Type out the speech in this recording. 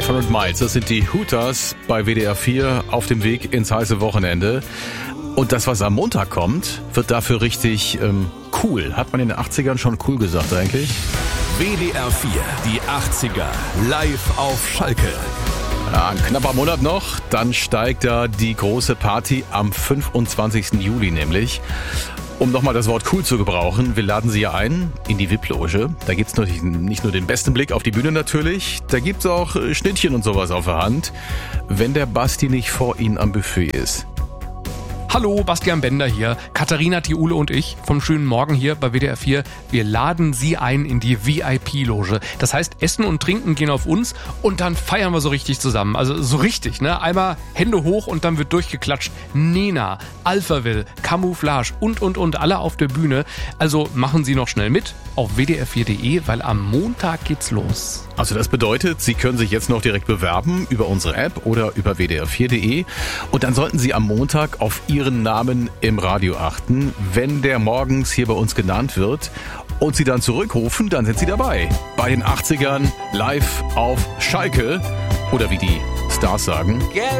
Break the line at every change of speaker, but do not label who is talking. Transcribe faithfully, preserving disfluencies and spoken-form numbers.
fünfhundert Miles, das sind die Hooters bei W D R vier auf dem Weg ins heiße Wochenende. Und das, was am Montag kommt, wird dafür richtig ähm, cool. Hat man in den achtzigern schon cool gesagt eigentlich?
W D R vier, die achtziger, live auf Schalke.
Ja, ein knapper Monat noch, dann steigt da die große Party am fünfundzwanzigsten Juli nämlich. Um nochmal das Wort cool zu gebrauchen, wir laden Sie ja ein in die V I P-Loge. Da gibt's natürlich nicht nur den besten Blick auf die Bühne natürlich, da gibt's auch Schnittchen und sowas auf der Hand, wenn der Basti nicht vor Ihnen am Buffet ist.
Hallo, Bastian Bender hier, Katharina Thiule und ich vom schönen Morgen hier bei W D R vier. Wir laden Sie ein in die V I P-Loge. Das heißt, Essen und Trinken gehen auf uns und dann feiern wir so richtig zusammen. Also so richtig, ne? Einmal Hände hoch und dann wird durchgeklatscht. Nena, Alphaville, Camouflage und, und, und, alle auf der Bühne. Also machen Sie noch schnell mit auf w d r vier punkt de, weil am Montag geht's los.
Also das bedeutet, Sie können sich jetzt noch direkt bewerben über unsere App oder über w d r vier punkt de und dann sollten Sie am Montag auf Ihren Namen im Radio achten. Wenn der morgens hier bei uns genannt wird und Sie dann zurückrufen, dann sind Sie dabei. Bei den achtzigern live auf Schalke oder wie die Stars sagen.